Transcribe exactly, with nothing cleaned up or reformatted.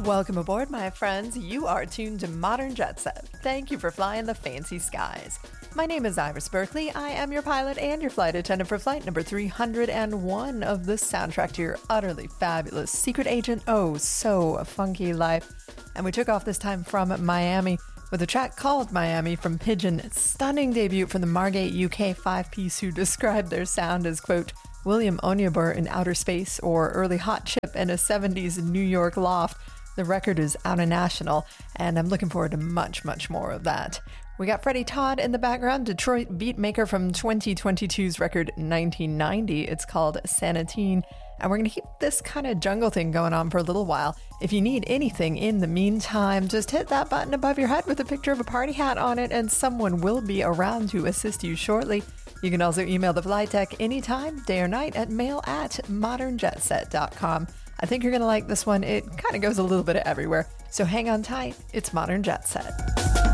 Welcome aboard, my friends. You are tuned to Modern Jet Set. Thank you for flying the fancy skies. My name is Iris Berkeley. I am your pilot and your flight attendant for flight number three hundred one of the soundtrack to your utterly fabulous Secret Agent Oh So Funky life. And we took off this time from Miami with a track called Miami from Pigeon, stunning debut from the Margate U K five-piece who described their sound as, quote, William Onyeabor in outer space or early hot chip in a seventies New York loft. The record is out of national, and I'm looking forward to much, much more of that. We got Freddie Todd in the background, Detroit beatmaker from twenty twenty-two's record nineteen ninety. It's called Sanatine, and we're going to keep this kind of jungle thing going on for a little while. If you need anything in the meantime, just hit that button above your head with a picture of a party hat on it, and someone will be around to assist you shortly. You can also email the flight deck anytime, day or night, at mail at modern jet set dot com. I think you're going to like this one. It kind of goes a little bit everywhere. So hang on tight. It's Modern Jet Set.